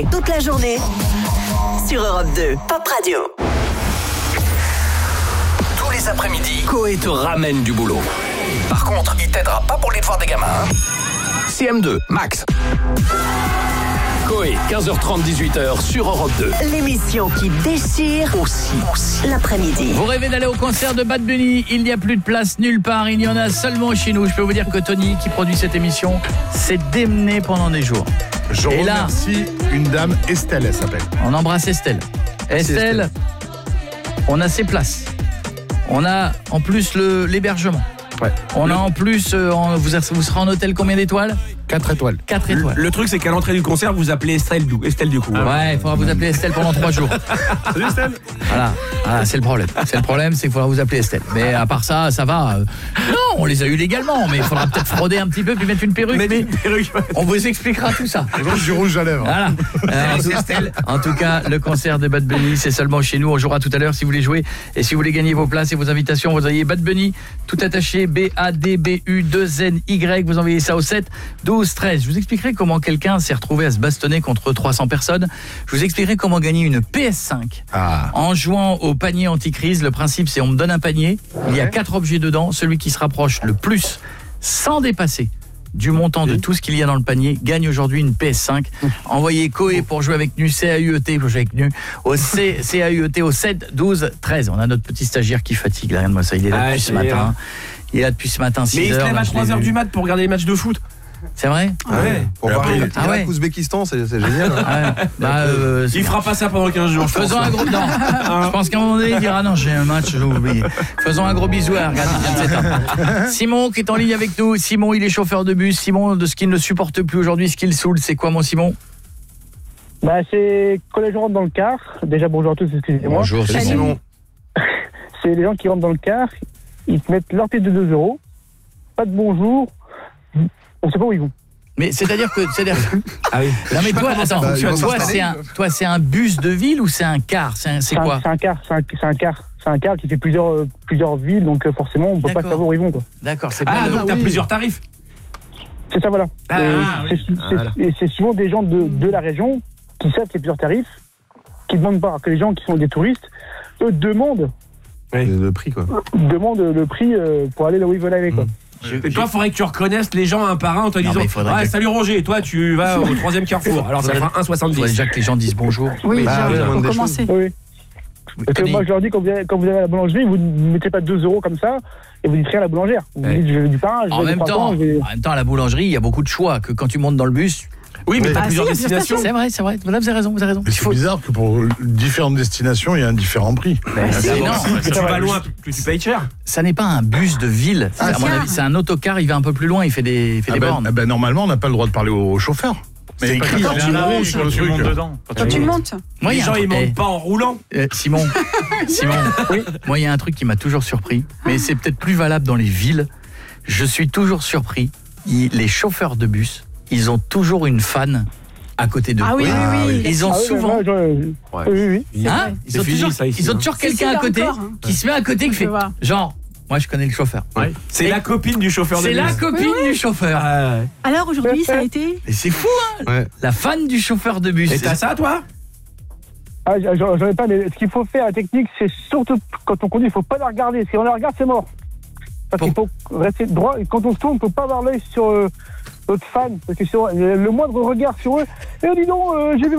Coé, toute la journée, sur Europe 2, Pop Radio. Tous les après-midi, Coé te ramène du boulot. Par contre, il t'aidera pas pour les devoirs des gamins. CM2, Max. Coé, 15h30, 18h sur Europe 2. L'émission qui déchire aussi l'après-midi. Vous rêvez d'aller au concert de Bad Bunny? Il n'y a plus de place nulle part, il y en a seulement chez nous. Je peux vous dire que Tony, qui produit cette émission, s'est démené pendant des jours. Je remercie une dame, Estelle, elle s'appelle. On embrasse Estelle. Estelle, on a ses places. On a en plus l'hébergement. Ouais. On a en plus, vous serez en hôtel combien d'étoiles? 4 étoiles. 4 étoiles. Le truc, c'est qu'à l'entrée du concert, vous appelez Estelle du coup. Ouais, il faudra vous appeler Estelle pendant 3 jours. Salut Estelle. Voilà, c'est le problème. C'est le problème, c'est qu'il faudra vous appeler Estelle. Mais à part ça, ça va. Non, on les a eu légalement, mais il faudra peut-être frauder un petit peu puis mettre une perruque. Mais on vous expliquera tout ça. Du rouge à lèvres. Voilà. En tout cas, le concert de Bad Bunny, c'est seulement chez nous. On jouera tout à l'heure si vous voulez jouer. Et si vous voulez gagner vos places et vos invitations, vous envoyez Bad Bunny, tout attaché, BADBU2NY. Vous envoyez ça au 7 12 13. Je vous expliquerai comment quelqu'un s'est retrouvé à se bastonner contre 300 personnes. Je vous expliquerai comment gagner une PS5 en jouant au panier anti-crise. Le principe, c'est on me donne un panier, il y a 4 objets dedans. Celui qui se rapproche le plus, sans dépasser du montant de tout ce qu'il y a dans le panier, gagne aujourd'hui une PS5. Envoyez Coé pour jouer avec nous, CAUET pour jouer avec nous, au CAUET au 7 12 13. On a notre petit stagiaire qui fatigue, là, regarde-moi ça, il est là depuis ce matin. Il est là depuis ce matin, 6h. Mais il se lève à 3h du mat pour regarder les matchs de foot. C'est vrai? Ouais. Pour varier. Ouzbékistan, c'est génial. Il fera pas ça pendant 15 jours. Faisons un gros... Non. Je pense qu'à un moment donné, il dira non, j'ai un match, j'ai oublié. Faisons un gros bisou à Simon qui est en ligne avec nous. Simon, il est chauffeur de bus. Simon, de ce qu'il ne supporte plus aujourd'hui, ce qu'il saoule, c'est quoi mon Simon? C'est quand les gens rentrent dans le car. Déjà, bonjour à tous, excusez-moi. Bonjour, c'est Simon. C'est les gens qui rentrent dans le car, ils te mettent leur pièce de 2 €, pas de bonjour, on sait pas où ils vont. Mais c'est-à-dire que... Ah oui. Non mais toi, attends, toi c'est un bus de ville ou c'est un car? C'est quoi? C'est un car, c'est un car qui fait plusieurs villes, donc forcément on peut pas savoir où ils vont, quoi. D'accord, c'est pas... donc t'as plusieurs tarifs. C'est ça, voilà. Et c'est souvent des gens de la région qui savent qu'il y a plusieurs tarifs, qui demandent pas, que les gens qui sont des touristes, eux demandent le prix, quoi. Demandent le prix pour aller là où ils veulent aller, quoi. Et toi, il faudrait que tu reconnaisses les gens un par un en te disant salut Roger, toi tu vas au 3e carrefour. Alors ça fera 1,70. Il faudrait déjà que les gens disent bonjour. Oui, pour commencer. Oui. Parce que moi je leur dis, quand vous allez à la boulangerie, vous ne mettez pas 2 € comme ça et vous dites rien à la boulangère. Vous dites je veux du pain, je veux du croissant. En même temps, à la boulangerie, il y a beaucoup de choix que quand tu montes dans le bus. Oui, mais t'as plusieurs destinations. C'est vrai. Là, vous avez raison. Mais c'est bizarre que pour différentes destinations, il y a un différent prix. Si tu vas loin, plus tu payes cher. Ça n'est pas un bus de ville. À mon avis, c'est un autocar, il va un peu plus loin, il fait des bornes. Normalement, on n'a pas le droit de parler au chauffeur. Mais c'est écrit en gros sur le truc. Quand tu montes. Moi, les gens, ils montent pas en roulant. Simon, oui. Moi, il y a un truc qui m'a toujours surpris, mais c'est peut-être plus valable dans les villes. Je suis toujours surpris. Les chauffeurs de bus, ils ont toujours une fan à côté d'eux. Ah oui. Ils ont souvent... Oui. Hein, ils ont toujours quelqu'un à côté qui se met à côté qui fait genre... Moi, je connais le chauffeur. Ouais. C'est la copine du chauffeur de bus. C'est la copine du chauffeur. Alors, aujourd'hui, ça a été... Et c'est fou, hein. La fan du chauffeur de bus. Et t'as ça, toi? J'en ai pas, mais ce qu'il faut faire, la technique, c'est surtout quand on conduit, il faut pas la regarder. Si on la regarde, c'est mort. Parce qu'il faut rester droit. Et quand on se tourne, on ne peut pas avoir l'œil sur notre fan. Parce que le moindre regard sur eux... dis donc, j'ai vu